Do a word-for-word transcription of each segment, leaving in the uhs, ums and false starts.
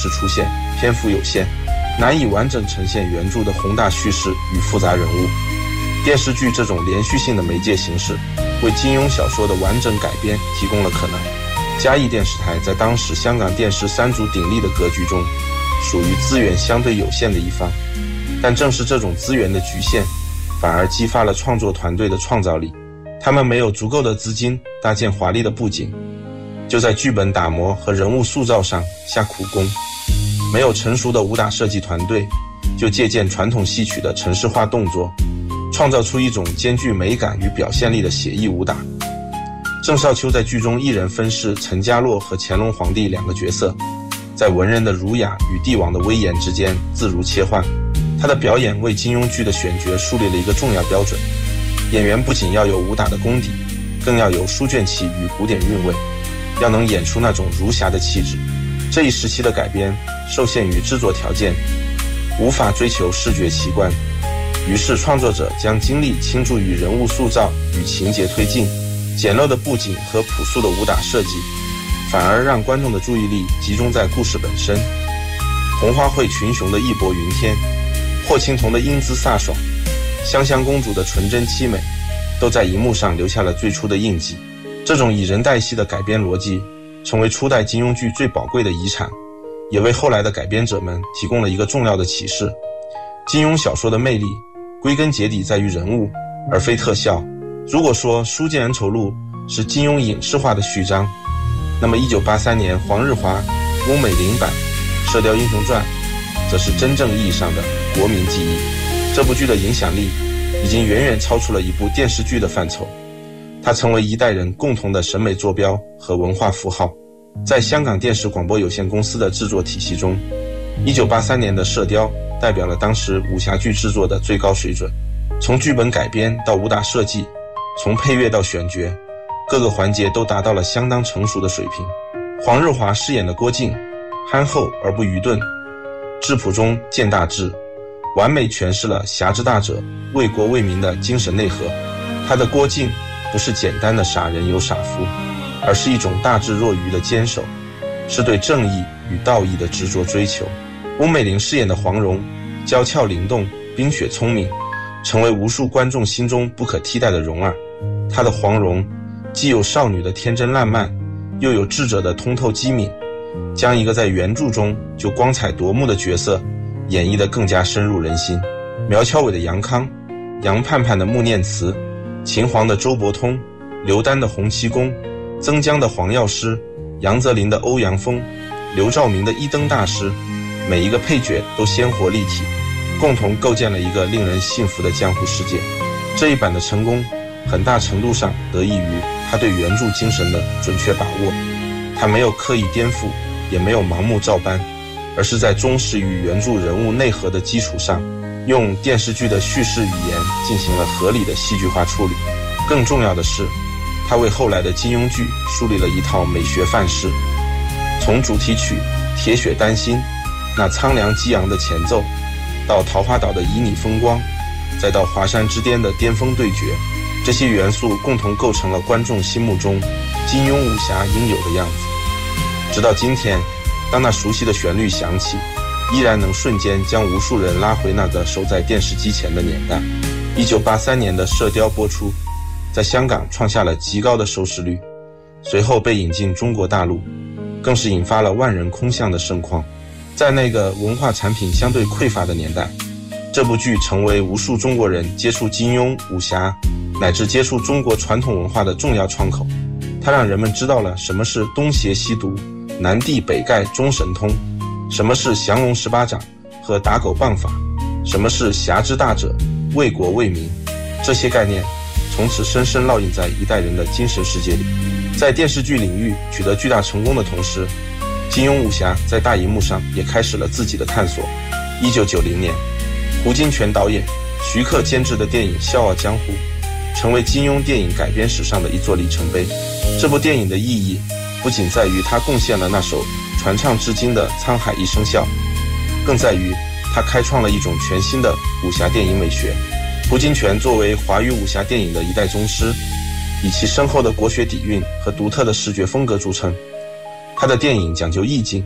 时出现，篇幅有限，难以完整呈现原著的宏大叙事与复杂人物。电视剧这种连续性的媒介形式，为金庸小说的完整改编提供了可能。嘉义电视台在当时香港电视三足鼎立的格局中，属于资源相对有限的一方，但正是这种资源的局限，反而激发了创作团队的创造力。他们没有足够的资金搭建华丽的布景，就在剧本打磨和人物塑造上下苦功。没有成熟的武打设计团队，就借鉴传统戏曲的程式化动作，创造出一种兼具美感与表现力的写意武打。郑少秋在剧中一人分饰陈家洛和乾隆皇帝两个角色，在文人的儒雅与帝王的威严之间自如切换。他的表演为金庸剧的选角树立了一个重要标准，演员不仅要有武打的功底，更要有书卷气与古典韵味，要能演出那种儒侠的气质。这一时期的改编受限于制作条件，无法追求视觉奇观，于是创作者将精力倾注于人物塑造与情节推进。简陋的布景和朴素的武打设计，反而让观众的注意力集中在故事本身。红花会群雄的义薄云天，霍青桐的英姿飒爽，香香公主的纯真凄美，都在荧幕上留下了最初的印记。这种以人代戏的改编逻辑，成为初代金庸剧最宝贵的遗产，也为后来的改编者们提供了一个重要的启示。金庸小说的魅力，归根结底在于人物，而非特效。如果说《书剑恩仇录》是金庸影视化的序章，那么一九八三年黄日华、翁美玲版《射雕英雄传》则是真正意义上的国民记忆。这部剧的影响力已经远远超出了一部电视剧的范畴，它成为一代人共同的审美坐标和文化符号。在香港电视广播有限公司的制作体系中，一九八三年的《射雕》代表了当时武侠剧制作的最高水准，从剧本改编到武打设计，从配乐到选角，各个环节都达到了相当成熟的水平。黄日华饰演的郭靖，憨厚而不愚钝，质朴中见大志，完美诠释了侠之大者，为国为民的精神内核。他的郭靖不是简单的傻人有傻福，而是一种大智若愚的坚守，是对正义与道义的执着追求。翁美玲饰演的黄蓉，娇俏灵动，冰雪聪明，成为无数观众心中不可替代的蓉儿。她的黄蓉既有少女的天真烂漫，又有智者的通透机敏，将一个在原著中就光彩夺目的角色演绎得更加深入人心。苗侨伟的杨康，杨盼盼的穆念慈，秦皇的周伯通，刘丹的洪七公，曾江的黄药师，杨泽林的欧阳锋，刘兆明的一灯大师，每一个配角都鲜活立体，共同构建了一个令人信服的江湖世界。这一版的成功很大程度上得益于他对原著精神的准确把握，他没有刻意颠覆，也没有盲目照搬，而是在忠实于原著人物内核的基础上，用电视剧的叙事语言进行了合理的戏剧化处理。更重要的是，他为后来的金庸剧树立了一套美学范式，从主题曲《铁血丹心》那苍凉激昂的前奏，到桃花岛的旖旎风光，再到华山之巅的巅峰对决，这些元素共同构成了观众心目中金庸武侠应有的样子。直到今天，当那熟悉的旋律响起，依然能瞬间将无数人拉回那个守在电视机前的年代。一九八三年的《射雕》播出，在香港创下了极高的收视率，随后被引进中国大陆，更是引发了万人空巷的盛况。在那个文化产品相对匮乏的年代，这部剧成为无数中国人接触金庸、武侠乃至接触中国传统文化的重要窗口。它让人们知道了什么是东邪西毒、南帝北丐中神通，什么是降龙十八掌和打狗棒法，什么是侠之大者，为国为民。这些概念从此深深烙印在一代人的精神世界里。在电视剧领域取得巨大成功的同时，金庸武侠在大荧幕上也开始了自己的探索。一九九零年，胡金铨导演、徐克监制的电影《笑傲江湖》成为金庸电影改编史上的一座里程碑。这部电影的意义不仅在于它贡献了那首传唱至今的《沧海一声笑》，更在于它开创了一种全新的武侠电影美学。胡金铨作为华语武侠电影的一代宗师，以其深厚的国学底蕴和独特的视觉风格著称。他的电影讲究意境，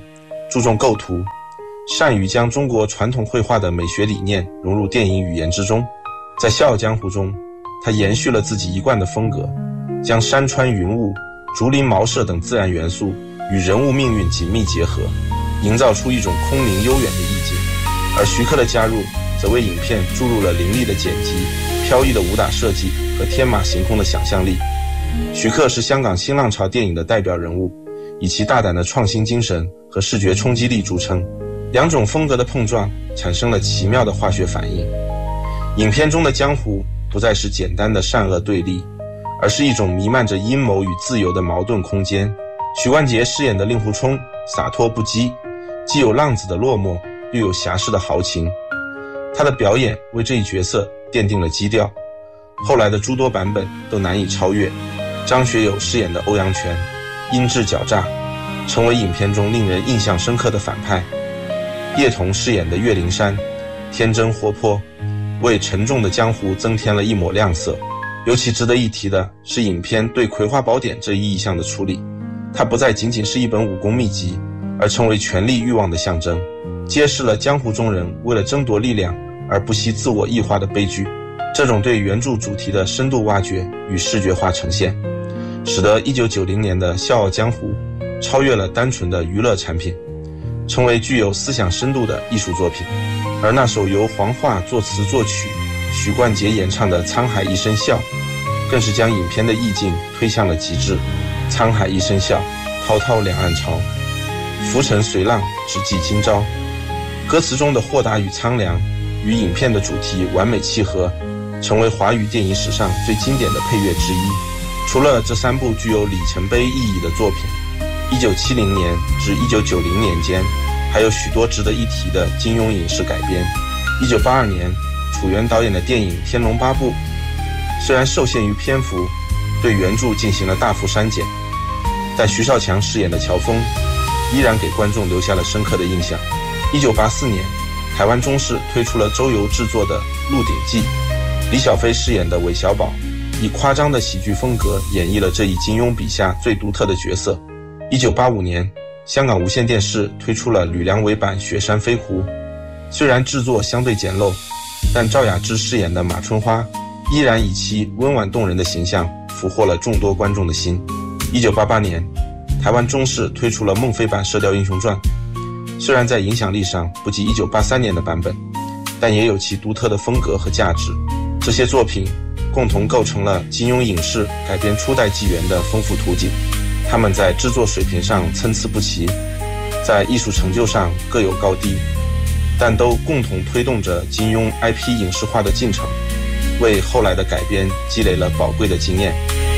注重构图，善于将中国传统绘画的美学理念融入电影语言之中。在《笑傲江湖》中，他延续了自己一贯的风格，将山川云雾、竹林茅舍等自然元素与人物命运紧密结合，营造出一种空灵悠远的意境。而徐克的加入则为影片注入了凌厉的剪辑、飘逸的武打设计和天马行空的想象力。徐克是香港新浪潮电影的代表人物，以其大胆的创新精神和视觉冲击力著称。两种风格的碰撞产生了奇妙的化学反应。影片中的江湖不再是简单的善恶对立，而是一种弥漫着阴谋与自由的矛盾空间。许冠杰饰演的令狐冲洒脱不羁，既有浪子的落寞，又有侠士的豪情。他的表演为这一角色奠定了基调，后来的诸多版本都难以超越。张学友饰演的欧阳权阴鸷狡诈，成为影片中令人印象深刻的反派。叶童饰演的岳灵珊天真活泼，为沉重的江湖增添了一抹亮色。尤其值得一提的是影片对葵花宝典这一意象的处理，它不再仅仅是一本武功秘籍，而成为权力欲望的象征，揭示了江湖中人为了争夺力量而不惜自我异化的悲剧。这种对原著主题的深度挖掘与视觉化呈现，使得一九九零年的《笑傲江湖》超越了单纯的娱乐产品，成为具有思想深度的艺术作品。而那首由黄桦作词作曲、许冠杰演唱的《沧海一声笑》，更是将影片的意境推向了极致。沧海一声笑，滔滔两岸潮，浮沉随浪，只记今朝。歌词中的豁达与苍凉与影片的主题完美契合，成为华语电影史上最经典的配乐之一。除了这三部具有里程碑意义的作品，一九七零年至一九九零年间还有许多值得一提的金庸影视改编。一九八二年楚原导演的电影《天龙八部》，虽然受限于篇幅，对原著进行了大幅删减，但徐少强饰演的乔峰依然给观众留下了深刻的印象。一九八四年台湾中视推出了周游制作的《鹿鼎记》，李小飞饰演的韦小宝以夸张的喜剧风格演绎了这一金庸笔下最独特的角色。一九八五年香港无线电视推出了吕良伟版《雪山飞狐》，虽然制作相对简陋，但赵雅芝饰演的马春花依然以其温婉动人的形象俘获了众多观众的心。一九八八年台湾中视推出了孟非版《射雕英雄传》，虽然在影响力上不及一九八三年的版本，但也有其独特的风格和价值。这些作品共同构成了金庸影视改编初代纪元的丰富图景。他们在制作水平上参差不齐，在艺术成就上各有高低，但都共同推动着金庸 I P 影视化的进程，为后来的改编积累了宝贵的经验。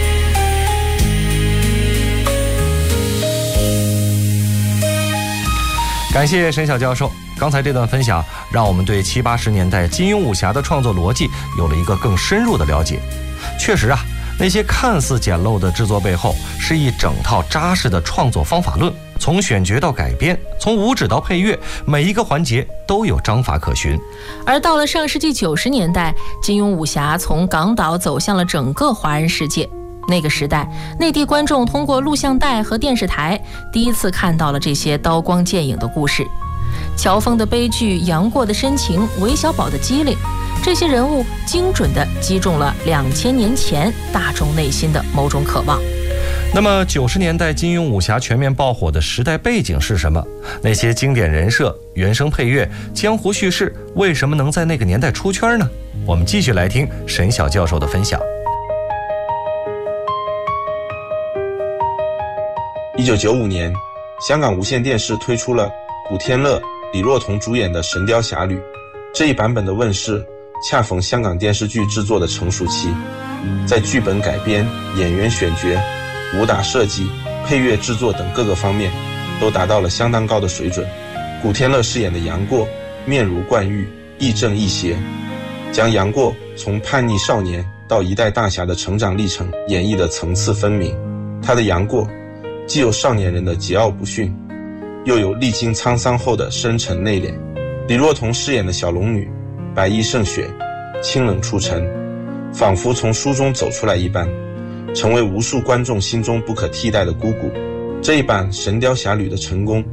感谢沈晓教授，刚才这段分享让我们对七八十年代金庸武侠的创作逻辑有了一个更深入的了解。确实啊，那些看似简陋的制作背后，是一整套扎实的创作方法论，从选角到改编，从武指到配乐，每一个环节都有章法可循。 而到了上世纪九十年代，金庸武侠从港岛走向了整个华人世界。那个时代，内地观众通过录像带和电视台第一次看到了这些刀光剑影的故事。乔峰的悲剧，杨过的深情，韦小宝的机灵，这些人物精准地击中了两千年前大众内心的某种渴望。 那么九十年代金庸武侠全面爆火的时代背景是什么？那些经典人设、原声配乐、江湖叙事为什么能在那个年代出圈呢？我们继续来听沈晓教授的分享。 一九九五年香港无线电视推出了古天乐、李若彤主演的《神雕侠侣》，这一版本的问世恰逢香港电视剧制作的成熟期，在剧本改编、演员选角、武打设计、配乐制作等各个方面都达到了相当高的水准。古天乐饰演的杨过面如冠玉，亦正亦邪，将杨过从叛逆少年到一代大侠的成长历程演绎的层次分明。他的杨过既有少年人的桀骜不驯，又有历经沧桑后的深沉内敛。李若彤饰演的小龙女白衣胜雪，清冷出尘，仿佛从书中走出来一般，成为无数观众心中不可替代的姑姑。这一版《神雕侠侣》的成功，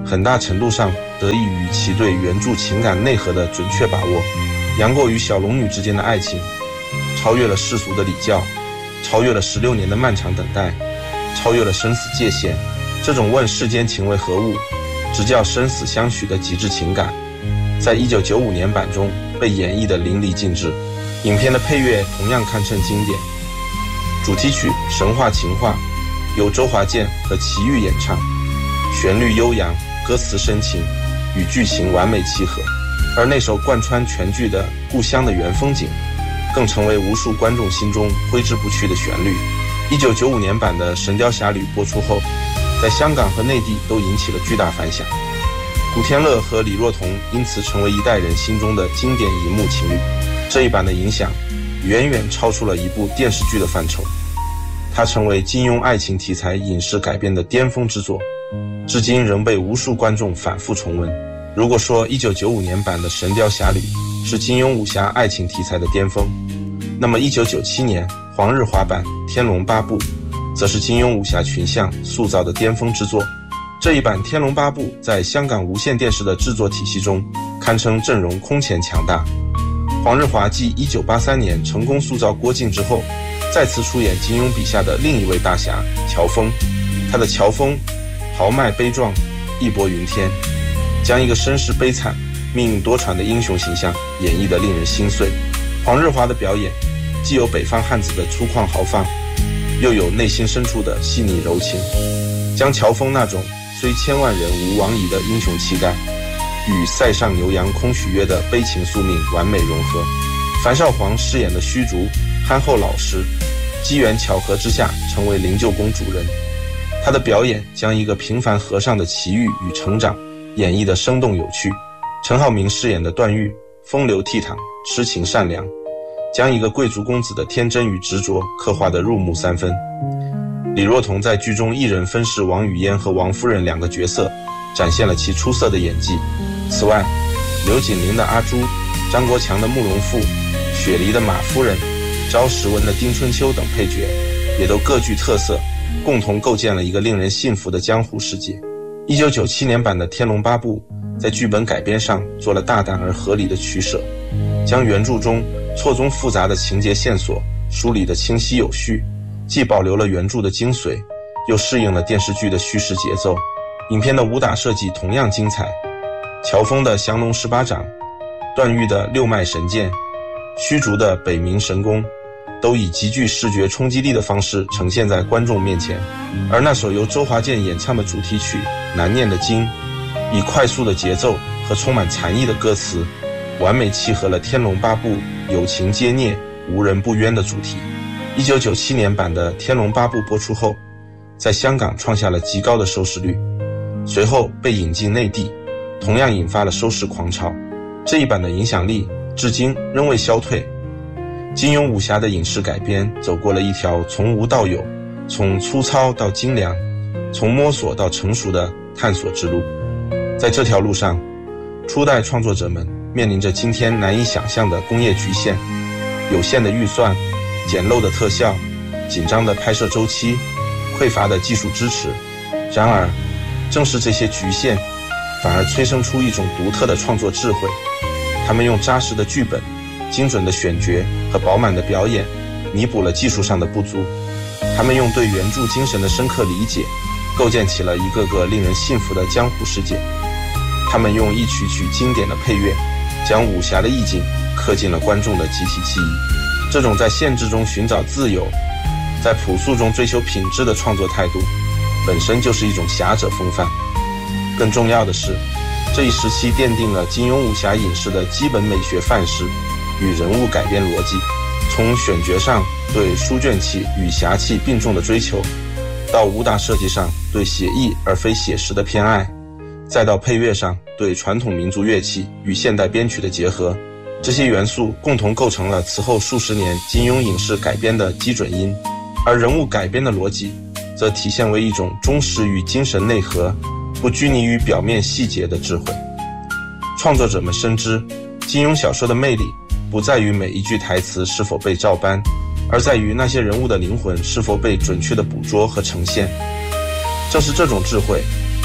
很大程度上得益于其对原著情感内核的准确把握。杨过与小龙女之间的爱情，超越了世俗的礼教，超越了十六年的漫长等待，超越了生死界限。这种问世间情为何物，直叫生死相许的极致情感，在一九九五年版中被演绎得淋漓尽致。影片的配乐同样堪称经典，主题曲《神话情话》由周华健和齐豫演唱，旋律悠扬，歌词深情，与剧情完美契合。而那首贯穿全剧的《故乡的原风景》更成为无数观众心中挥之不去的旋律。一九九五年版的《神雕侠侣》播出后，在香港和内地都引起了巨大反响。古天乐和李若彤因此成为一代人心中的经典荧幕情侣。这一版的影响远远超出了一部电视剧的范畴，它成为金庸爱情题材影视改编的巅峰之作，至今仍被无数观众反复重温。如果说一九九五年版的《神雕侠侣》是金庸武侠爱情题材的巅峰，那么一九九七年黄日华版《天龙八部》则是金庸武侠群像塑造的巅峰之作。这一版《天龙八部》在香港无线电视的制作体系中堪称阵容空前强大。黄日华继一九八三年成功塑造郭靖之后，再次出演金庸笔下的另一位大侠乔峰。他的乔峰豪迈悲壮，义薄云天，将一个身世悲惨、命运多舛的英雄形象演绎得令人心碎。黄日华的表演既有北方汉子的粗犷豪放，又有内心深处的细腻柔情，将乔峰那种虽千万人吾往矣的英雄气概与塞上牛羊空许约的悲情宿命完美融合。樊少皇饰演的虚竹憨厚老实，机缘巧合之下成为灵鹫宫主人。他的表演将一个平凡和尚的奇遇与成长演绎得生动有趣。陈浩民饰演的段誉风流倜傥，痴情善良，将一个贵族公子的天真与执着刻画得入木三分。李若彤在剧中一人分饰王语嫣和王夫人两个角色，展现了其出色的演技。此外，刘锦麟的阿朱、张国强的慕容复、雪梨的马夫人、招时文的丁春秋等配角也都各具特色，共同构建了一个令人信服的江湖世界。一九九七年版的《天龙八部》在剧本改编上做了大胆而合理的取舍，将原著中错综复杂的情节线索梳理得清晰有序，既保留了原著的精髓，又适应了电视剧的叙事节奏。影片的武打设计同样精彩，乔峰的降龙十八掌，段誉的六脉神剑，虚竹的北冥神功，都以极具视觉冲击力的方式呈现在观众面前。而那首由周华健演唱的主题曲《难念的经》，以快速的节奏和充满禅意的歌词，完美契合了《天龙八部》有情皆孽无人不冤的主题。一九九七年版的《天龙八部》播出后，在香港创下了极高的收视率，随后被引进内地，同样引发了收视狂潮。这一版的影响力至今仍未消退。金庸武侠的影视改编走过了一条从无到有，从粗糙到精良，从摸索到成熟的探索之路。在这条路上，初代创作者们面临着今天难以想象的工业局限，有限的预算，简陋的特效，紧张的拍摄周期，匮乏的技术支持。然而正是这些局限，反而催生出一种独特的创作智慧。他们用扎实的剧本、精准的选角和饱满的表演弥补了技术上的不足。他们用对原著精神的深刻理解，构建起了一个个令人信服的江湖世界。他们用一曲曲经典的配乐，将武侠的意境刻进了观众的集体记忆。这种在限制中寻找自由，在朴素中追求品质的创作态度，本身就是一种侠者风范。更重要的是，这一时期奠定了金庸武侠影视的基本美学范式与人物改编逻辑。从选角上对书卷气与侠气并重的追求，到武打设计上对写意而非写实的偏爱，再到配乐上对传统民族乐器与现代编曲的结合，这些元素共同构成了此后数十年金庸影视改编的基准音。而人物改编的逻辑则体现为一种忠实于精神内核，不拘泥于表面细节的智慧。创作者们深知，金庸小说的魅力不在于每一句台词是否被照搬，而在于那些人物的灵魂是否被准确的捕捉和呈现。正是这种智慧，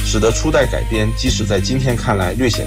使得初代改编即使在今天看来略显